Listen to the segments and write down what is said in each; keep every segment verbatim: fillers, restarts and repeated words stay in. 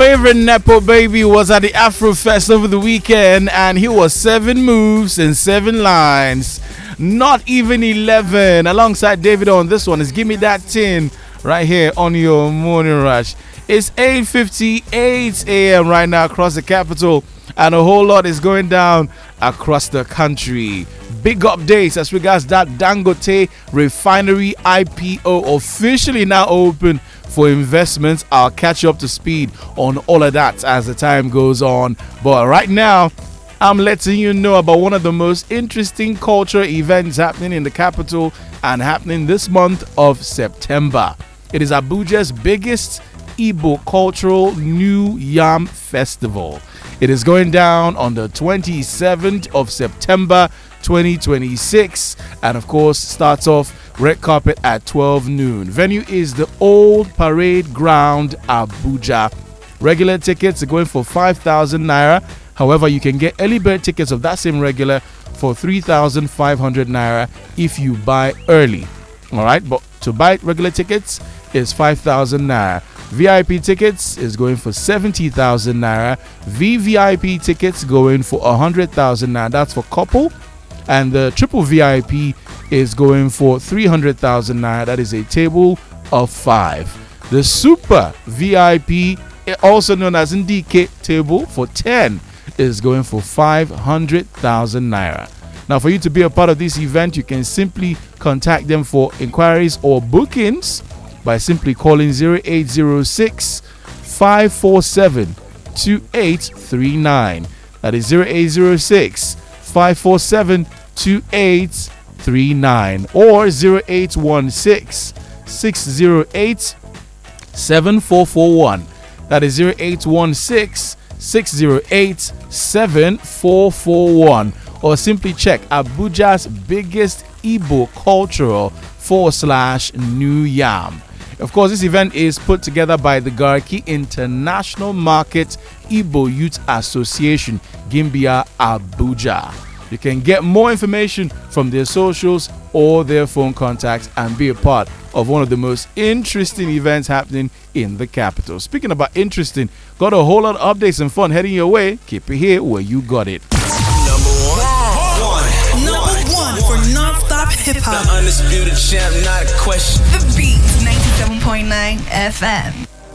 favorite Nepo baby was at the Afro Fest over the weekend, and he was seven moves and seven lines. Not even eleven. Alongside David on this one is Give Me That Tin right here on your morning rush. It's eight fifty-eight a.m. right now across the capital, and a whole lot is going down across the country. Big updates as regards that Dangote refinery I P O officially now open for investments. I'll catch you up to speed on all of that as the time goes on. But right now, I'm letting you know about one of the most interesting cultural events happening in the capital and happening this month of September. It is Abuja's biggest Igbo cultural New Yam Festival. It is going down on the twenty-seventh of September twenty twenty-six, and of course starts off red carpet at twelve noon. Venue is the Old Parade Ground, Abuja. Regular tickets are going for five thousand naira. However, you can get early bird tickets of that same regular for three thousand five hundred naira if you buy early. All right, but to buy regular tickets is five thousand naira. V I P tickets is going for seventy thousand naira. V V I P tickets going for one hundred thousand naira. That's for couple. And the triple V I P is going for three hundred thousand naira. That is a table of five. The super V I P, also known as N D K table for ten, is going for five hundred thousand naira. Now, for you to be a part of this event, you can simply contact them for inquiries or bookings by simply calling zero eight zero six, five four seven, two eight three nine. That is zero eight zero six, five four seven, two eight three nine or zero eight one six, six zero eight, seven four four one. That is zero eight one six, six zero eight, seven four four one, or simply check Abuja's biggest Igbo cultural forward slash New Yam. Of course, this event is put together by the Garki International Market Igbo Youth Association, Gimbia, Abuja. You can get more information from their socials or their phone contacts and be a part of one of the most interesting events happening in the capital. Speaking about interesting, got a whole lot of updates and fun heading your way. Keep it here where you got it. Number one. one. Number one, one for non-stop hip-hop. The undisputed champ, not a question. The Beat, ninety-seven point nine F M.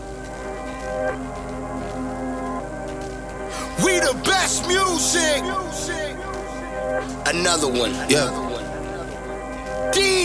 We the best music. Another one. Yeah. D